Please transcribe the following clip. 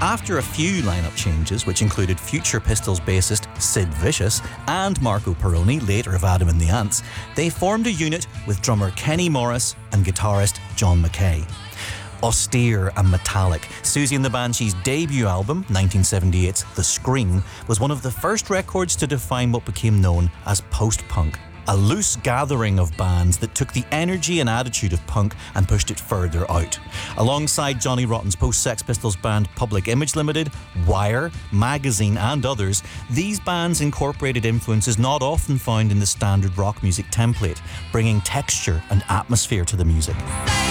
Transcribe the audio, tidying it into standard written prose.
After a few lineup changes, which included future Pistols bassist Sid Vicious and Marco Perrone, later of Adam and the Ants, they formed a unit with drummer Kenny Morris and guitarist John Mackay. Austere and metallic, Siouxsie and the Banshees' debut album, 1978's The Scream, was one of the first records to define what became known as post-punk. A loose gathering of bands that took the energy and attitude of punk and pushed it further out. Alongside Johnny Rotten's post-Sex Pistols band Public Image Limited, Wire, Magazine and others, these bands incorporated influences not often found in the standard rock music template, bringing texture and atmosphere to the music.